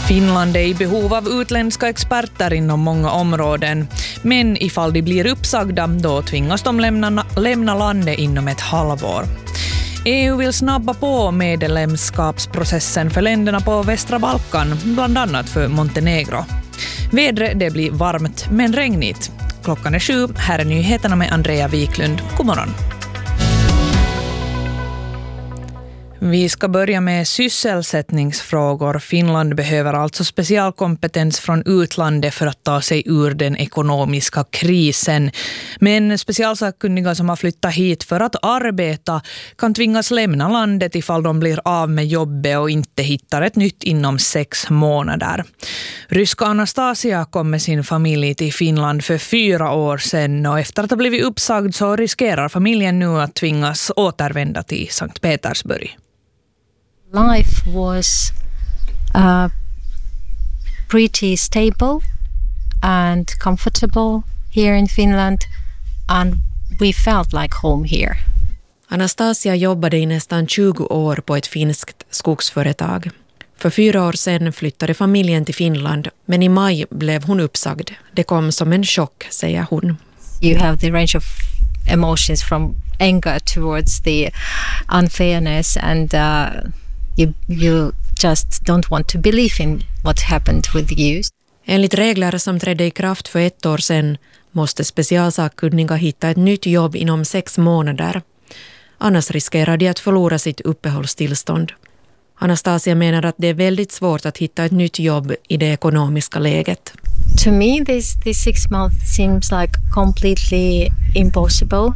Finland är i behov av utländska experter inom många områden. Men ifall de blir uppsagda, då tvingas de lämna landet inom ett halvår. EU vill snabba på medlemskapsprocessen för länderna på västra Balkan, bland annat för Montenegro. Vädret det blir varmt men regnigt. Klockan är 7, här är nyheterna med Andrea Wiklund. God morgon. Vi ska börja med sysselsättningsfrågor. Finland behöver alltså specialkompetens från utlandet för att ta sig ur den ekonomiska krisen. Men specialsakkunniga som har flyttat hit för att arbeta kan tvingas lämna landet ifall de blir av med jobbet och inte hittar ett nytt inom 6 månader. Ryska Anastasia kom med sin familj till Finland för 4 år sedan och efter att ha blivit uppsagd så riskerar familjen nu att tvingas återvända till Sankt Petersburg. Life was pretty stable and comfortable here in Finland, and we felt like home here. Anastasia jobbade i nästan 20 år på ett finskt skogsföretag. För 4 år sedan flyttade familjen till Finland, men i maj blev hon uppsagd. Det kom som en chock, säger hon. You have the range of emotions from anger towards the unfairness and you just don't want to believe in what happened with you. Enligt regler som trädde i kraft för 1 år sedan måste specialsakkunniga hitta ett nytt jobb inom 6 månader. Annars riskerar de att förlora sitt uppehållstillstånd. Anastasia menar att det är väldigt svårt att hitta ett nytt jobb i det ekonomiska läget. To me, this 6 months seems like completely impossible.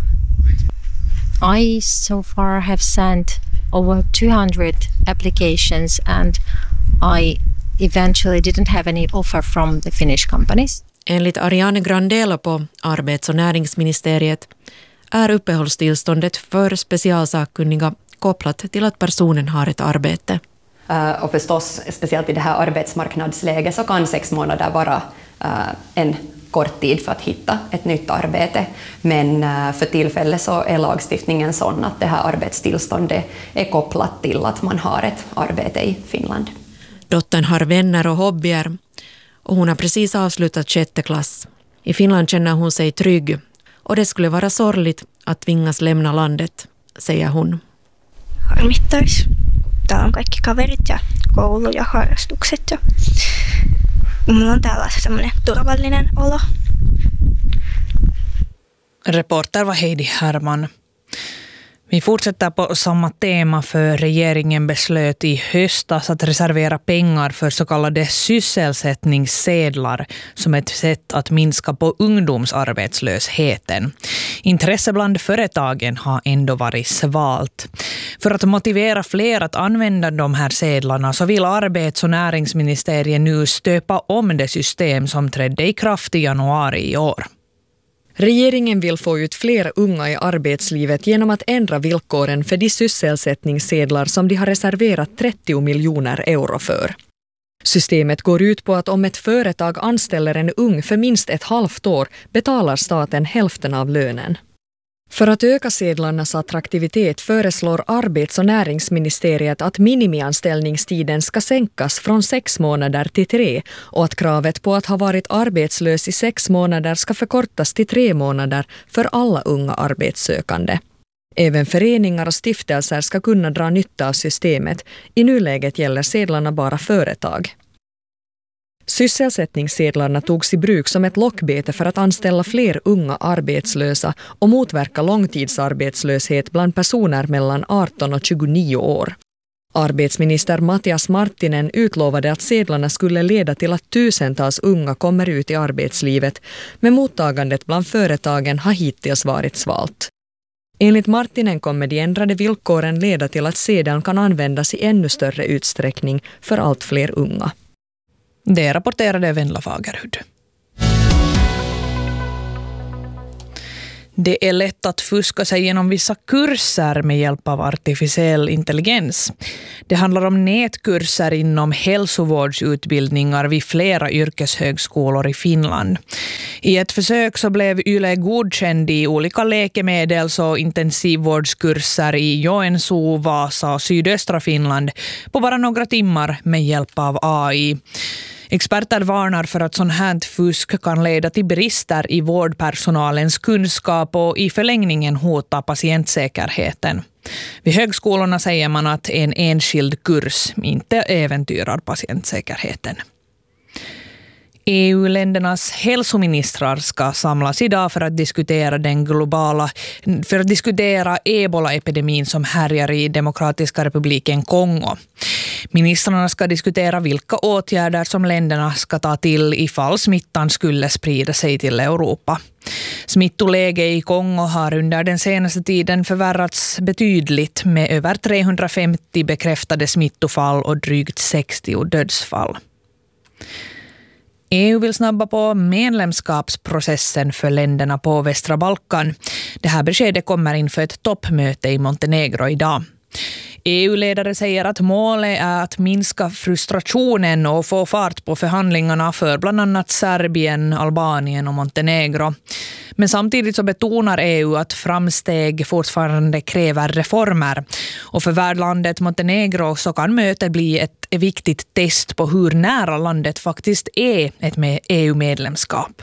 I so far have sent over 200 applications and I eventually didn't have any offer from the Finnish companies. Enligt Ariane Grandela på Arbets- och näringsministeriet är uppehållstillståndet för specialsakkunniga kopplat till att personen har ett arbete. Och förstås, speciellt i det här arbetsmarknadsläget så kan 6 månader vara en kort tid för att hitta ett nytt arbete. Men för tillfället så är lagstiftningen sån att det här arbetstillståndet är kopplat till att man har ett arbete i Finland. Dottern har vänner och hobbyer och hon har precis avslutat 6:e klass. I Finland känner hon sig trygg och det skulle vara sorgligt att tvingas lämna landet, säger hon. Harmittais. Täällä on kaikki kaverit ja koulu ja harrastukset ja mulla on täällä semmoinen turvallinen olo. Reporter var Heidi Herman. Vi fortsätter på samma tema för regeringen beslöt i höstas att reservera pengar för så kallade sysselsättningssedlar som ett sätt att minska på ungdomsarbetslösheten. Intresse bland företagen har ändå varit svalt. För att motivera fler att använda de här sedlarna så vill Arbets- och näringsministeriet nu stöpa om det system som trädde i kraft i januari i år. Regeringen vill få ut fler unga i arbetslivet genom att ändra villkoren för de sysselsättningssedlar som de har reserverat 30 miljoner euro för. Systemet går ut på att om ett företag anställer en ung för minst 1,5 år betalar staten hälften av lönen. För att öka sedlarnas attraktivitet föreslår Arbets- och näringsministeriet att minimianställningstiden ska sänkas från 6 månader till 3 och att kravet på att ha varit arbetslös i 6 månader ska förkortas till 3 månader för alla unga arbetssökande. Även föreningar och stiftelser ska kunna dra nytta av systemet. I nuläget gäller sedlarna bara företag. Sysselsättningssedlarna togs i bruk som ett lockbete för att anställa fler unga arbetslösa och motverka långtidsarbetslöshet bland personer mellan 18 och 29 år. Arbetsminister Matias Marttinen utlovade att sedlarna skulle leda till att tusentals unga kommer ut i arbetslivet, men mottagandet bland företagen har hittills varit svalt. Enligt Marttinen kommer de ändrade villkoren leda till att sedeln kan användas i ännu större utsträckning för allt fler unga. Det rapporterade Venla Fagerhud. Det är lätt att fuska sig genom vissa kurser med hjälp av artificiell intelligens. Det handlar om nätkurser inom hälsovårdsutbildningar vid flera yrkeshögskolor i Finland. I ett försök så blev Yle godkänd i olika läkemedels- och intensivvårdskurser i Joensuu, Vasa och sydöstra Finland på bara några timmar med hjälp av AI. Experter varnar för att sån här fusk kan leda till brister i vårdpersonalens kunskap och i förlängningen hota patientsäkerheten. Vid högskolorna säger man att en enskild kurs inte äventyrar patientsäkerheten. EU-ländernas hälsoministrar ska samlas idag för att diskutera Ebola-epidemin som härjar i Demokratiska republiken Kongo. Ministrarna ska diskutera vilka åtgärder som länderna ska ta till ifall smittan skulle sprida sig till Europa. Smittoläge i Kongo har under den senaste tiden förvärrats betydligt med över 350 bekräftade smittofall och drygt 60 dödsfall. EU vill snabba på medlemskapsprocessen för länderna på västra Balkan. Det här beskedet kommer inför ett toppmöte i Montenegro idag. EU-ledare säger att målet är att minska frustrationen och få fart på förhandlingarna för bland annat Serbien, Albanien och Montenegro. Men samtidigt så betonar EU att framsteg fortfarande kräver reformer. Och för värdlandet Montenegro så kan mötet bli ett viktigt test på hur nära landet faktiskt är ett EU-medlemskap.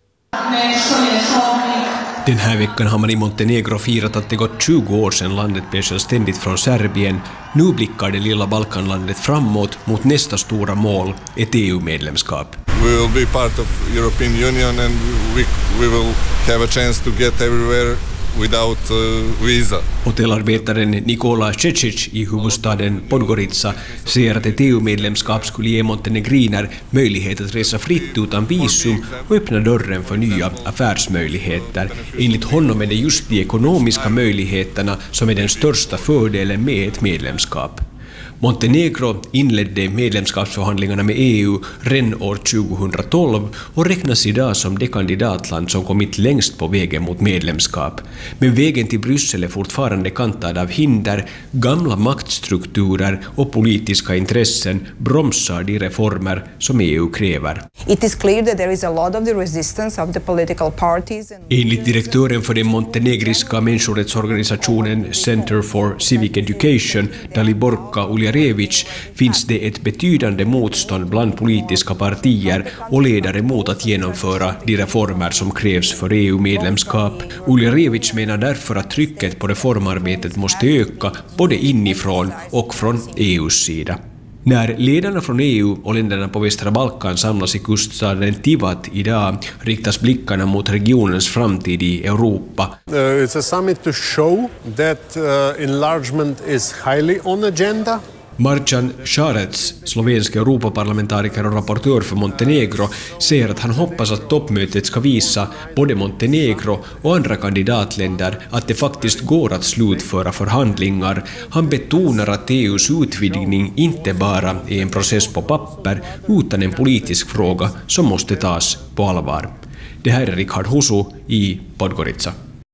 Den här veckan har man i Montenegro firat att det gått 20 år sedan landet blev självständigt från Serbien. Nu blickar det lilla Balkanlandet framåt mot nästa stora mål, ett EU-medlemskap. We will be part of European Union and we will have a chance to get everywhere without visa. Hotellarbetaren Nikola Cecic i huvudstaden Podgorica säger att ett EU-medlemskap skulle ge montenegriner möjlighet att resa fritt utan visum och öppna dörren för nya affärsmöjligheter. Enligt honom är det just de ekonomiska möjligheterna som är den största fördelen med ett medlemskap. Montenegro inledde medlemskapsförhandlingarna med EU redan år 2012 och räknas idag som det kandidatland som kommit längst på vägen mot medlemskap. Men vägen till Bryssel är fortfarande kantad av hinder, gamla maktstrukturer och politiska intressen bromsar de reformer som EU kräver. It is clear that there is a lot of the resistance of the political parties. Enligt direktören för den montenegriska människorättsorganisationen Center for Civic Education, Daliborka Uljarevic, finns det ett betydande motstånd bland politiska partier och ledare mot att genomföra de reformer som krävs för EU-medlemskap. Uljarevic menar därför att trycket på reformarbetet måste öka både inifrån och från EUs sida. När ledarna från EU och länderna på västra Balkan samlas i kuststaden Tivat idag riktas blickarna mot regionens framtid i Europa. It's a summit to show that enlargement is highly on agenda. Marjan Šarec, slovensk Europaparlamentariker och rapportör för Montenegro, säger att han hoppas att toppmötet ska visa både Montenegro och andra kandidatländer att det faktiskt går att slutföra förhandlingar. Han betonar att EUs utvidgning inte bara är en process på papper utan en politisk fråga som måste tas på allvar. Det här är Richard Husu i Podgorica.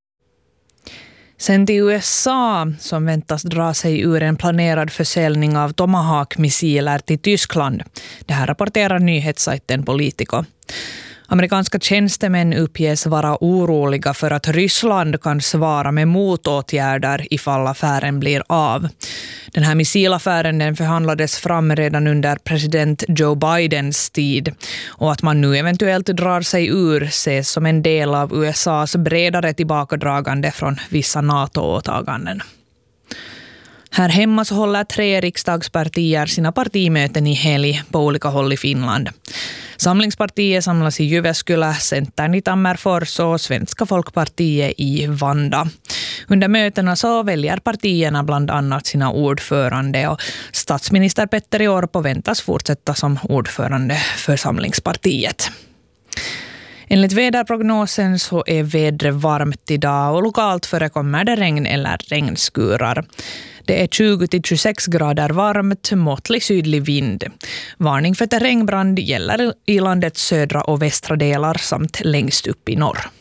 Sen till USA som väntas dra sig ur en planerad försäljning av Tomahawk-missiler till Tyskland. Det här rapporterar nyhetssajten Politico. Amerikanska tjänstemän uppges vara oroliga för att Ryssland kan svara med motåtgärder ifall affären blir av. Den här missilaffären den förhandlades fram redan under president Joe Bidens tid och att man nu eventuellt drar sig ur ses som en del av USAs bredare tillbakadragande från vissa NATO-åtaganden. Här hemma så håller 3 riksdagspartier sina partimöten i helg på olika håll i Finland. Samlingspartiet samlas i Jyväskylä, Centern i Tammerfors och Svenska folkpartiet i Vanda. Under mötena så väljer partierna bland annat sina ordförande och statsminister Petteri Orpo väntas fortsätta som ordförande för Samlingspartiet. Enligt väderprognosen så är vädret varmt idag och lokalt förekommer det regn eller regnskurar. Det är 20-26 grader varmt, måttlig sydlig vind. Varning för terrängbrand gäller i landets södra och västra delar samt längst upp i norr.